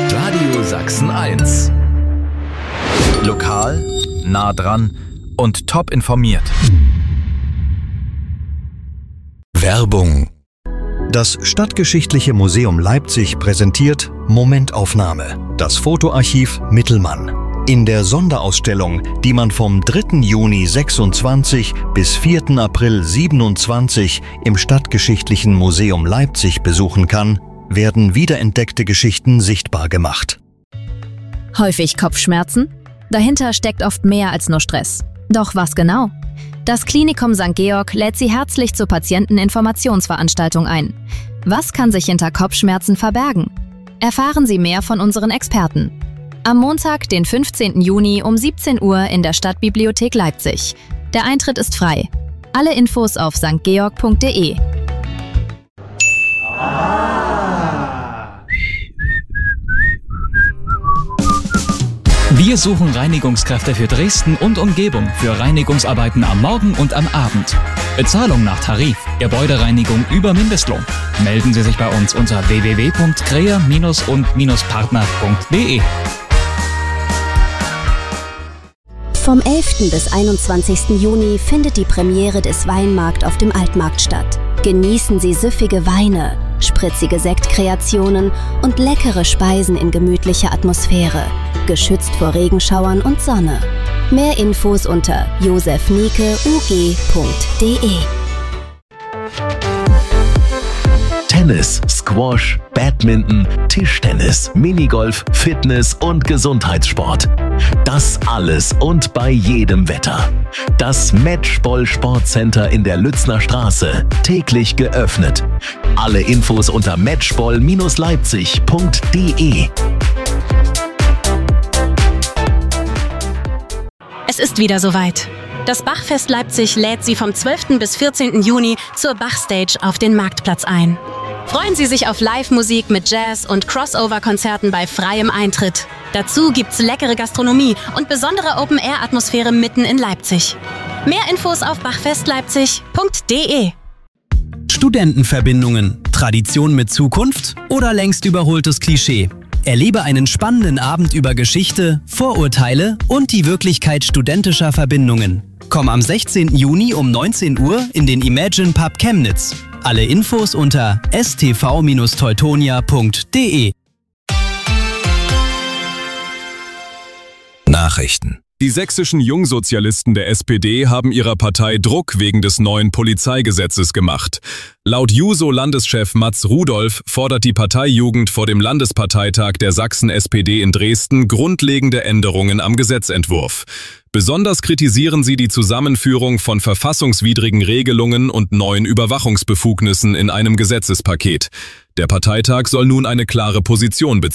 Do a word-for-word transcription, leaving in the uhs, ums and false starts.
Radio Sachsen eins. Lokal, nah dran und top informiert. Werbung. Das Stadtgeschichtliche Museum Leipzig präsentiert Momentaufnahme, das Fotoarchiv Mittelmann. In der Sonderausstellung, die man vom dritten Juni sechsundzwanzig bis vierten April siebenundzwanzig im Stadtgeschichtlichen Museum Leipzig besuchen kann, werden wiederentdeckte Geschichten sichtbar gemacht. Häufig Kopfschmerzen? Dahinter steckt oft mehr als nur Stress. Doch was genau? Das Klinikum Sankt Georg lädt Sie herzlich zur Patienteninformationsveranstaltung ein. Was kann sich hinter Kopfschmerzen verbergen? Erfahren Sie mehr von unseren Experten. Am Montag, den fünfzehnten Juni um siebzehn Uhr in der Stadtbibliothek Leipzig. Der Eintritt ist frei. Alle Infos auf sankt georg punkt de. Wir suchen Reinigungskräfte für Dresden und Umgebung für Reinigungsarbeiten am Morgen und am Abend. Bezahlung nach Tarif, Gebäudereinigung über Mindestlohn. Melden Sie sich bei uns unter w w w punkt krea und partner punkt de. Vom elften bis einundzwanzigsten Juni findet die Premiere des Weinmarkt auf dem Altmarkt statt. Genießen Sie süffige Weine, spritzige Sektkreationen und leckere Speisen in gemütlicher Atmosphäre, geschützt vor Regenschauern und Sonne. Mehr Infos unter josef nieke u g punkt de. Tennis, Squash, Badminton, Tischtennis, Minigolf, Fitness und Gesundheitssport. Das alles und bei jedem Wetter. Das Matchball Sportcenter in der Lützner Straße. Täglich geöffnet. Alle Infos unter matchball leipzig punkt de. Es ist wieder soweit. Das Bachfest Leipzig lädt Sie vom zwölften bis vierzehnten Juni zur Bachstage auf den Marktplatz ein. Freuen Sie sich auf Live-Musik mit Jazz- und Crossover-Konzerten bei freiem Eintritt. Dazu gibt's leckere Gastronomie und besondere Open-Air-Atmosphäre mitten in Leipzig. Mehr Infos auf bachfestleipzig punkt de. Studentenverbindungen, Tradition mit Zukunft oder längst überholtes Klischee? Erlebe einen spannenden Abend über Geschichte, Vorurteile und die Wirklichkeit studentischer Verbindungen. Komm am sechzehnten Juni um neunzehn Uhr in den Imagine Pub Chemnitz. Alle Infos unter s t v Bindestrich teutonia punkt de. Nachrichten. Die sächsischen Jungsozialisten der S P D haben ihrer Partei Druck wegen des neuen Polizeigesetzes gemacht. Laut Juso-Landeschef Mats Rudolph fordert die Parteijugend vor dem Landesparteitag der Sachsen-S P D in Dresden grundlegende Änderungen am Gesetzentwurf. Besonders kritisieren sie die Zusammenführung von verfassungswidrigen Regelungen und neuen Überwachungsbefugnissen in einem Gesetzespaket. Der Parteitag soll nun eine klare Position beziehen.